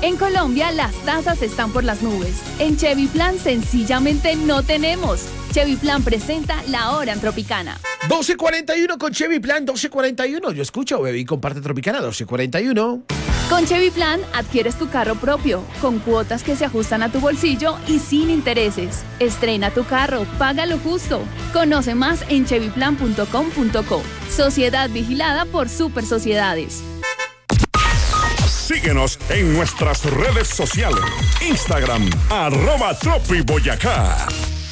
En Colombia las tasas están por las nubes. En Chevy Plan sencillamente no tenemos. Chevy Plan presenta La Hora en Tropicana. 12:41 con Chevy Plan, 12:41. Yo escucho, bebé, y comparte Tropicana, 12:41. Con Chevy Plan adquieres tu carro propio, con cuotas que se ajustan a tu bolsillo y sin intereses. Estrena tu carro, paga lo justo. Conoce más en chevyplan.com.co. Sociedad vigilada por Super Sociedades. Síguenos en nuestras redes sociales. Instagram, @TropiBoyacá.